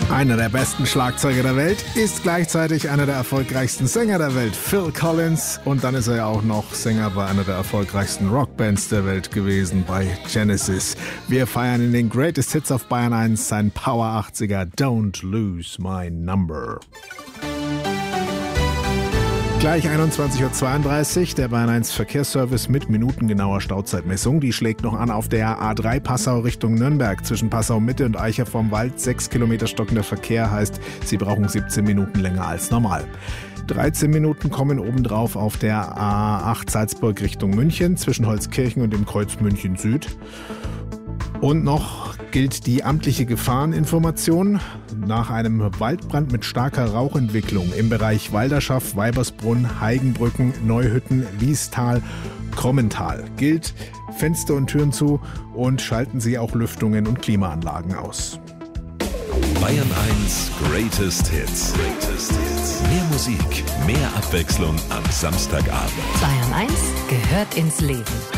Einer der besten Schlagzeuger der Welt ist gleichzeitig einer der erfolgreichsten Sänger der Welt, Phil Collins. Und dann ist er ja auch noch Sänger bei einer der erfolgreichsten Rockbands der Welt gewesen, bei Genesis. Wir feiern in den Greatest Hits auf Bayern 1 seinen Power 80er Don't Lose My Number. Gleich 21.32 Uhr, der Bayern 1 Verkehrsservice mit minutengenauer Stauzeitmessung. Die schlägt noch an auf der A3 Passau Richtung Nürnberg. Zwischen Passau Mitte und Eicher vorm Wald 6 Kilometer stockender Verkehr, heißt, Sie brauchen 17 Minuten länger als normal. 13 Minuten kommen obendrauf auf der A8 Salzburg Richtung München, zwischen Holzkirchen und dem Kreuz München Süd. Und noch gilt die amtliche Gefahreninformation. Nach einem Waldbrand mit starker Rauchentwicklung im Bereich Walderschaft, Weibersbrunn, Heigenbrücken, Neuhütten, Liestal, Krommental gilt Fenster und Türen zu und schalten Sie auch Lüftungen und Klimaanlagen aus. Bayern 1 Greatest Hits. Mehr Musik, mehr Abwechslung am Samstagabend. Bayern 1 gehört ins Leben.